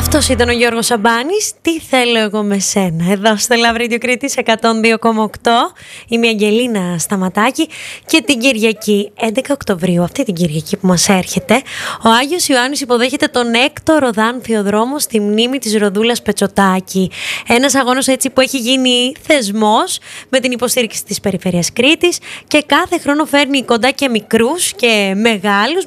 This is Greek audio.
Αυτός ήταν ο Γιώργος Σαμπάνης. Τι θέλω εγώ με σένα. Εδώ στο Love Radio Κρήτης 102,8. Είμαι η Αγγελίνα Σταματάκη και την Κυριακή 11 Οκτωβρίου, αυτή την Κυριακή που μας έρχεται, ο Άγιος Ιωάννης υποδέχεται τον έκτο Ροδάν Θεοδρόμο στη μνήμη της Ροδούλας Πετσοτάκη. Ένας αγώνας έτσι που έχει γίνει θεσμός με την υποστήριξη της Περιφέρειας Κρήτης και κάθε χρόνο φέρνει κοντά και μικρούς και μεγάλους